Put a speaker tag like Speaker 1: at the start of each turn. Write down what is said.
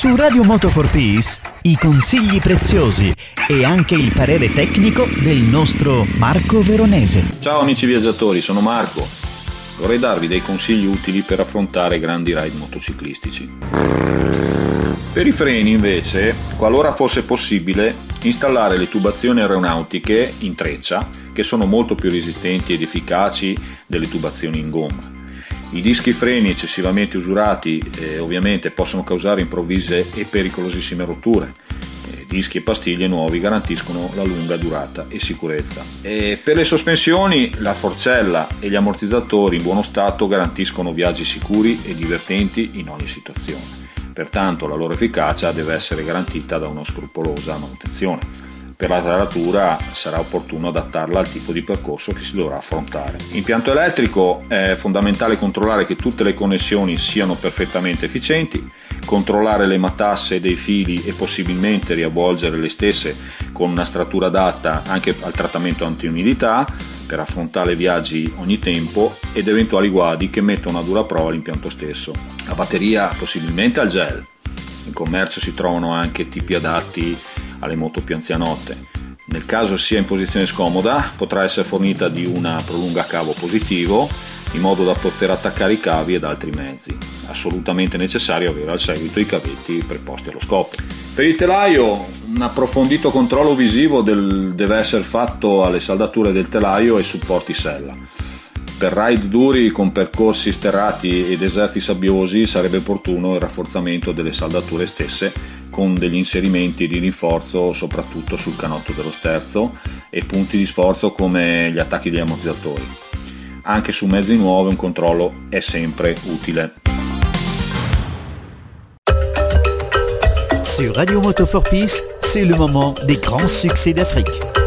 Speaker 1: Su Radio Moto for Peace i consigli preziosi e anche il parere tecnico del nostro Marco Veronese.
Speaker 2: Ciao amici viaggiatori, sono Marco. Vorrei darvi dei consigli utili per affrontare grandi ride motociclistici. Per i freni invece, qualora fosse possibile, installare le tubazioni aeronautiche in treccia, che sono molto più resistenti ed efficaci delle tubazioni in gomma. I dischi freni eccessivamente usurati ovviamente possono causare improvvise e pericolosissime rotture. Dischi e pastiglie nuovi garantiscono la lunga durata e sicurezza. E per le sospensioni, la forcella e gli ammortizzatori in buono stato garantiscono viaggi sicuri e divertenti in ogni situazione. Pertanto la loro efficacia deve essere garantita da una scrupolosa manutenzione. Per la taratura sarà opportuno adattarla al tipo di percorso che si dovrà affrontare. Impianto elettrico: è fondamentale controllare che tutte le connessioni siano perfettamente efficienti, controllare le matasse dei fili e possibilmente riavvolgere le stesse con una stratura adatta anche al trattamento antiumidità per affrontare viaggi ogni tempo ed eventuali guadi che mettono a dura prova l'impianto stesso. La batteria possibilmente al gel. In commercio si trovano anche tipi adatti alle moto più anzianotte. Nel caso sia in posizione scomoda, potrà essere fornita di una prolungacavo positivo in modo da poter attaccare i cavi ed altri mezzi. Assolutamente necessario avere al seguito i cavetti preposti allo scopo. Per il telaio, un approfondito controllo visivo deve essere fatto alle saldature del telaio e supporti sella. Per ride duri con percorsi sterrati e deserti sabbiosi sarebbe opportuno il rafforzamento delle saldature stesse con degli inserimenti di rinforzo soprattutto sul canotto dello sterzo e punti di sforzo come gli attacchi degli ammortizzatori. Anche su mezzi nuovi un controllo è sempre utile.
Speaker 1: Sur Radio Moto for Peace, c'est le moment des grands succès d'Afrique.